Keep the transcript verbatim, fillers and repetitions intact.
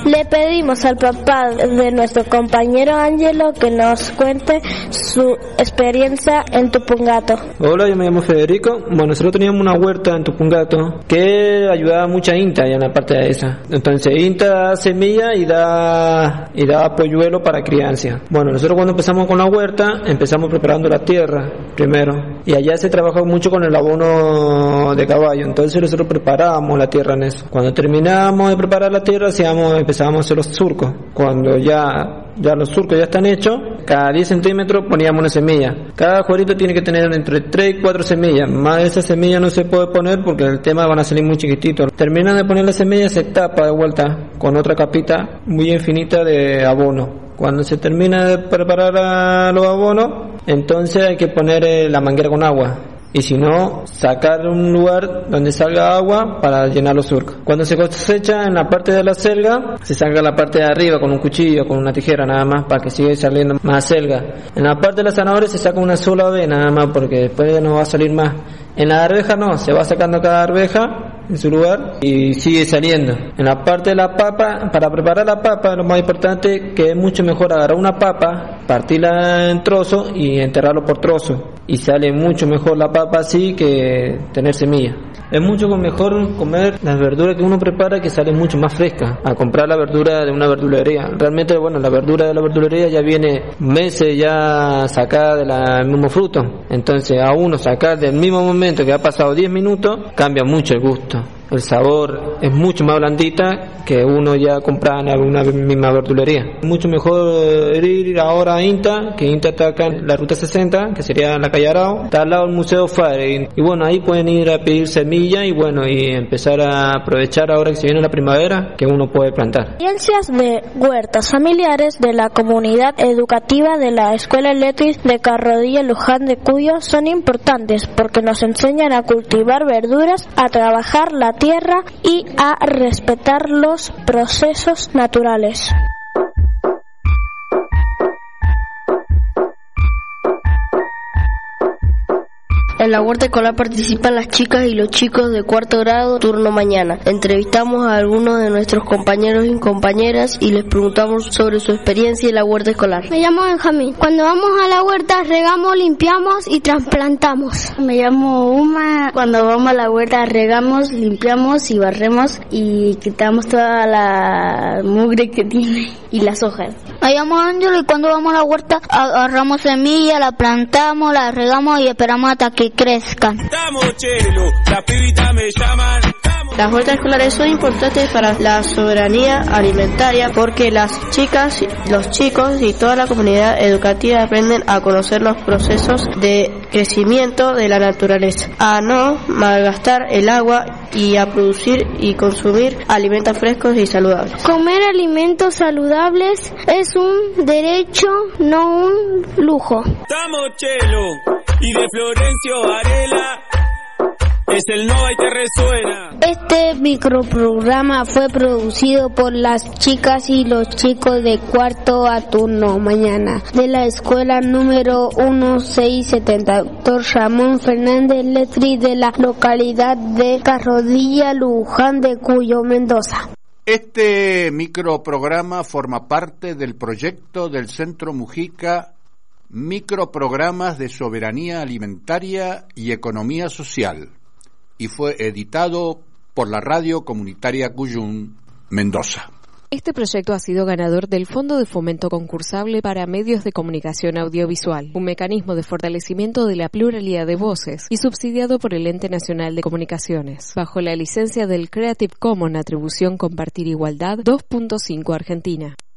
Le pedimos al papá de nuestro compañero Ángelo que nos cuente su experiencia en Tupungato. Hola, yo me llamo Federico. Bueno, nosotros teníamos una huerta en Tupungato que ayudaba mucha INTA ya en la parte de esa. Entonces INTA da semilla y da y da polluelo para crianza. Bueno, nosotros cuando empezamos con la huerta empezamos preparando la tierra primero y allá se trabajó mucho con el abono de caballo. Entonces nosotros preparábamos la tierra en eso. Cuando terminábamos de preparar la tierra hacíamos empezábamos a hacer los surcos. Cuando ya ya los surcos ya están hechos, cada diez centímetros poníamos una semilla. Cada juarito tiene que tener entre tres y cuatro semillas. Más de esa semilla no se puede poner porque el tema van a salir muy chiquititos. Terminan de poner la semilla, se tapa de vuelta con otra capita muy infinita de abono. Cuando se termina de preparar los abonos, entonces hay que poner eh, la manguera con agua. Y si no, sacar un lugar donde salga agua para llenar los surcos. Cuando se cosecha en la parte de la selga, se saca la parte de arriba con un cuchillo, con una tijera nada más, para que siga saliendo más selga. En la parte de la zanahoria se saca una sola vez nada más, porque después ya no va a salir más. En la arveja no, se va sacando cada arveja en su lugar y sigue saliendo. En la parte de la papa, para preparar la papa, lo más importante que es mucho mejor agarrar una papa, partirla en trozos y enterrarlo por trozos. Y sale mucho mejor la papa así que tener semilla. Es mucho mejor comer las verduras que uno prepara, que salen mucho más frescas a comprar la verdura de una verdulería. Realmente, bueno, la verdura de la verdulería ya viene meses ya sacada del mismo fruto. Entonces a uno sacar del mismo momento que ha pasado diez minutos, cambia mucho el gusto. El sabor es mucho más blandita que uno ya compra en una misma verdulería. Mucho mejor ir ahora a INTA, que INTA está acá en la ruta sesenta, que sería en la calle Arao. Está al lado del Museo Fare. Y bueno, ahí pueden ir a pedir semilla y bueno, y empezar a aprovechar ahora que se viene la primavera, que uno puede plantar. Experiencias de huertas familiares de la comunidad educativa de la Escuela Letris de Carrodilla Luján de Cuyo son importantes porque nos enseñan a cultivar verduras, a trabajar la tierra y a respetar los procesos naturales. En la huerta escolar participan las chicas y los chicos de cuarto grado, turno mañana. Entrevistamos a algunos de nuestros compañeros y compañeras y les preguntamos sobre su experiencia en la huerta escolar. Me llamo Benjamín. Cuando vamos a la huerta regamos, limpiamos y trasplantamos. Me llamo Uma. Cuando vamos a la huerta regamos, limpiamos y barremos y quitamos toda la mugre que tiene y las hojas. Me llamo Ángel y cuando vamos a la huerta agarramos semillas, la plantamos, la regamos y esperamos hasta que crezcan. Las huertas escolares son importantes para la soberanía alimentaria porque las chicas, los chicos y toda la comunidad educativa aprenden a conocer los procesos de crecimiento de la naturaleza, a no malgastar el agua y a producir y consumir alimentos frescos y saludables. Comer alimentos saludables es un derecho, no un lujo. Estamos Chelo y de Florencio Varela. Es el Nova y te resuena. Este microprograma fue producido por las chicas y los chicos de cuarto a turno mañana de la escuela número dieciséis setenta, doctor Ramón Fernández Letri de la localidad de Carrodilla Luján de Cuyo, Mendoza. Este microprograma forma parte del proyecto del Centro Mujica Microprogramas de Soberanía Alimentaria y Economía Social y fue editado por la Radio Comunitaria Cuyum, Mendoza. Este proyecto ha sido ganador del Fondo de Fomento Concursable para Medios de Comunicación Audiovisual, un mecanismo de fortalecimiento de la pluralidad de voces y subsidiado por el Ente Nacional de Comunicaciones, bajo la licencia del Creative Commons Atribución Compartir Igualdad dos punto cinco Argentina.